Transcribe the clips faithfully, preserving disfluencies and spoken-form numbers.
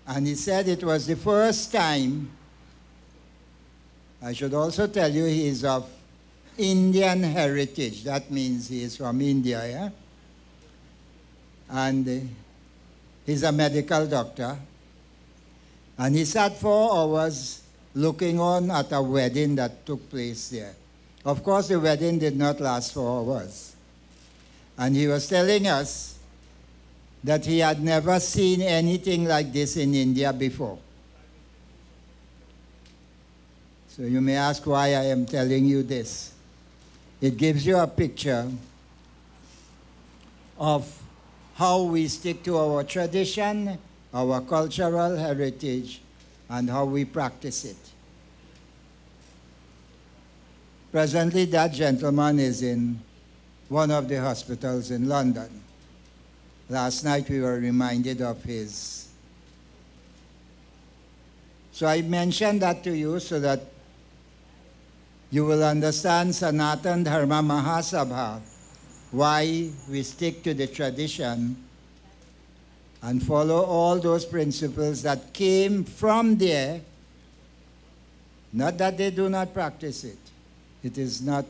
And he said it was the first time. I should also tell you he is of Indian heritage. That means he is from India, yeah? And uh, he's a medical doctor. And he sat four hours looking on at a wedding that took place there. Of course, the wedding did not last four hours. And he was telling us that he had never seen anything like this in India before. So you may ask why I am telling you this. It gives you a picture of how we stick to our tradition, our cultural heritage, and how we practice it. Presently, that gentleman is in one of the hospitals in London. Last night we were reminded of his. So I mentioned that to you so that you will understand Sanatan Dharma Mahasabha, why we stick to the tradition and follow all those principles that came from there. Not that they do not practice it. It is not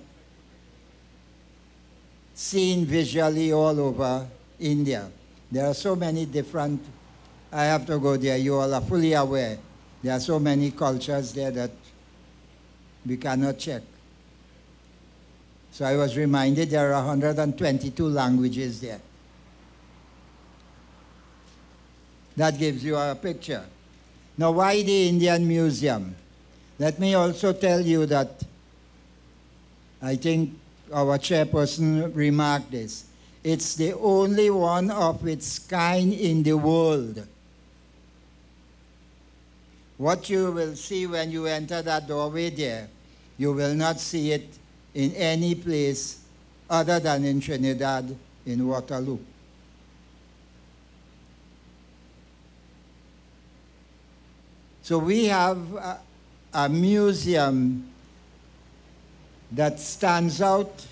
seen visually all over India. There are so many different, I have to go there, you all are fully aware. There are so many cultures there that we cannot check. So I was reminded there are one hundred twenty-two languages there. That gives you a picture. Now, why the Indian Museum? Let me also tell you that I think our chairperson remarked this. It's the only one of its kind in the world. What you will see when you enter that doorway there, you will not see it in any place other than in Trinidad, in Waterloo. So we have a, a museum that stands out.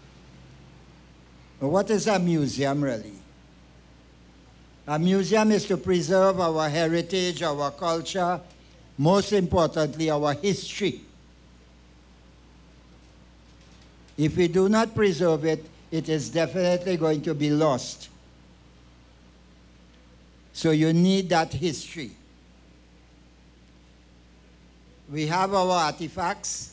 What is a museum, really? A museum is to preserve our heritage, our culture, most importantly, our history. If we do not preserve it, it is definitely going to be lost. So you need that history. We have our artifacts.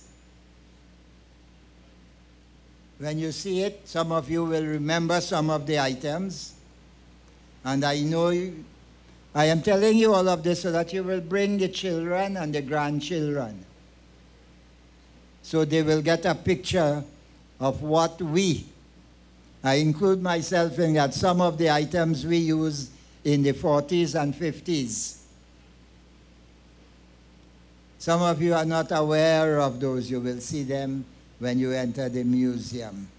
When you see it, some of you will remember some of the items. And I know you, I am telling you all of this so that you will bring the children and the grandchildren. So they will get a picture of what we, I include myself in that, some of the items we used in the forties and fifties. Some of you are not aware of those. You will see them when you enter the museum.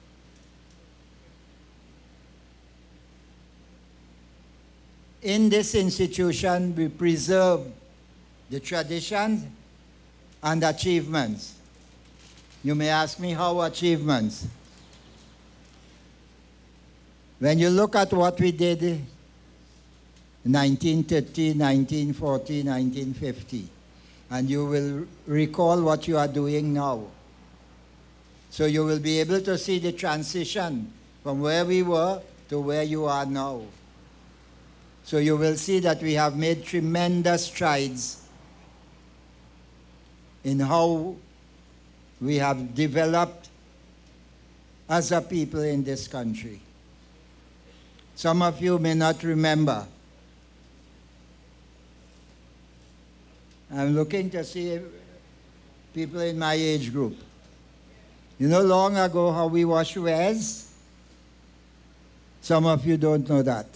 In this institution, we preserve the traditions and achievements. You may ask me, how achievements? When you look at what we did in nineteen thirty, nineteen forty, nineteen fifty, and you will recall what you are doing now. So you will be able to see the transition from where we were to where you are now. So you will see that we have made tremendous strides in how we have developed as a people in this country. Some of you may not remember. I'm looking to see people in my age group. You know long ago how we wash wares? Some of you don't know that.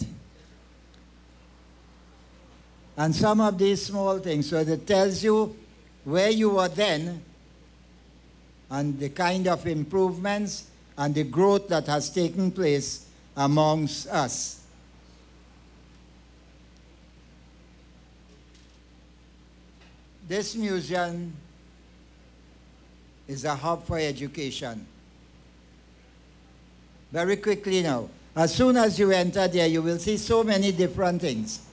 And some of these small things, so that tells you where you were then and the kind of improvements and the growth that has taken place amongst us. This museum is a hub for education. Very quickly now, as soon as you enter there, you will see so many different things.